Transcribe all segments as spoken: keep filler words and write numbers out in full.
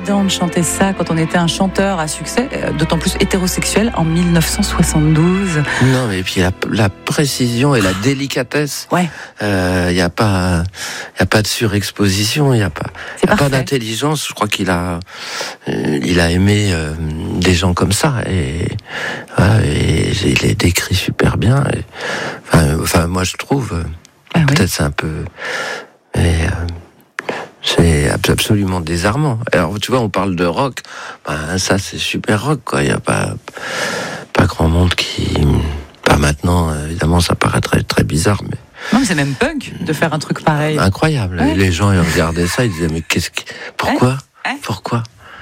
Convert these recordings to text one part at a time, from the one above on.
évident de chanter ça quand on était un chanteur à succès, d'autant plus hétérosexuel, en dix-neuf cent soixante-douze. Non, mais puis la, la précision et la délicatesse. Ouais. Il euh, y a pas, il y a pas de surexposition, il y a pas, y a pas d'intelligence. Je crois qu'il a, euh, il a aimé euh, des gens comme ça et, euh, et il les décrit super bien. Et, enfin, enfin, moi je trouve, ah, peut-être oui. c'est un peu, mais, euh, c'est absolument désarmant. Alors tu vois, on parle de rock, ben ça c'est super rock quoi. Il y a pas, pas grand monde qui, pas maintenant évidemment, ça paraît très très bizarre, mais. Non, mais c'est même punk de faire un truc pareil. Incroyable. Ouais. Les gens ils regardaient ça, ils disaient mais qu'est-ce que, pourquoi, ouais. Ouais. pourquoi.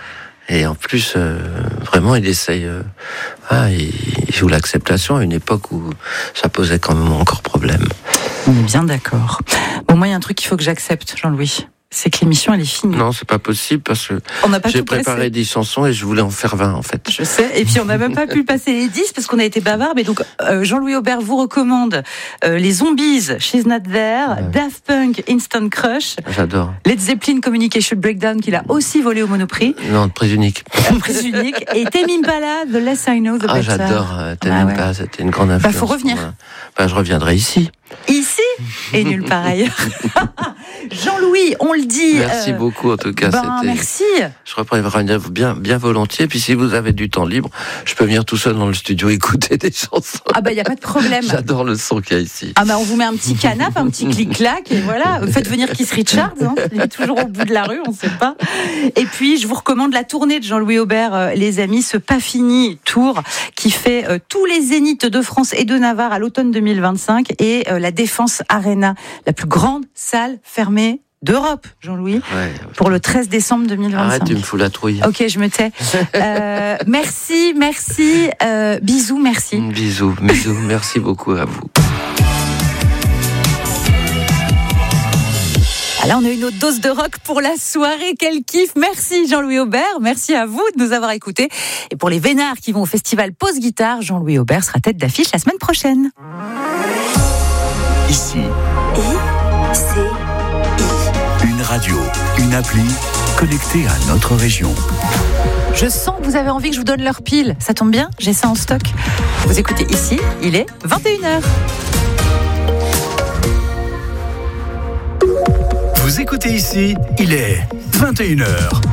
Et en plus, euh, vraiment, il essaye. Euh, ah, il, il joue l'acceptation à une époque où ça posait quand même encore problème. On est bien d'accord. Bon, moi, il y a un truc qu'il faut que j'accepte, Jean-Louis. C'est que l'émission, elle est finie. Non, c'est pas possible parce que on a pas j'ai préparé dix chansons et je voulais en faire vingt, en fait. Je sais. Et puis, on n'a même pas pu passer les dix parce qu'on a été bavard. Mais donc, euh, Jean-Louis Aubert vous recommande euh, les Zombies, She's Not There, ouais. Daft Punk, Instant Crush. J'adore. Led Zeppelin, Communication Breakdown, qu'il a aussi volé au Monoprix. Non, Prise Unique. Prise Unique. Et Tame Impala, The Less I Know, The Better. Ah, j'adore euh, Tame ah, Impala, ouais. C'était une grande influence. Bah, faut revenir. Bah, je reviendrai ici. Ici et nulle part ailleurs. Jean-Louis, on le dit. Merci euh, beaucoup en tout cas. Ben, c'était... Merci. Je reprendrai bien, bien volontiers. Puis si vous avez du temps libre, je peux venir tout seul dans le studio écouter des chansons. Ah bah il y a pas de problème. J'adore le son qu'il y a ici. Ah bah on vous met un petit canapé, un petit clic-clac et voilà. Faites venir Keith Richards. Hein. Il est toujours au bout de la rue, on ne sait pas. Et puis je vous recommande la tournée de Jean-Louis Aubert, euh, les amis, ce Pas Fini Tour qui fait euh, tous les zéniths de France et de Navarre à l'automne deux mille vingt-cinq et euh, la Défense Arena, la plus grande salle fermée d'Europe, Jean-Louis, ouais, pour le treize décembre deux mille vingt-cinq. Arrête, tu me fous la trouille. Ok, je me tais. Euh, merci, merci, euh, bisous, merci. Bisous, bisous, merci beaucoup à vous. Là, on a une autre dose de rock pour la soirée. Quel kiff. Merci Jean-Louis Aubert. Merci à vous de nous avoir écoutés. Et pour les vénards qui vont au festival Pause Guitare, Jean-Louis Aubert sera tête d'affiche la semaine prochaine. Ici. I, C, I. Une radio, une appli connectée à notre région. Je sens que vous avez envie que je vous donne l'heure pile. Ça tombe bien, j'ai ça en stock. Vous écoutez ici, il est vingt et une heures. Vous écoutez ici, il est vingt et une heures.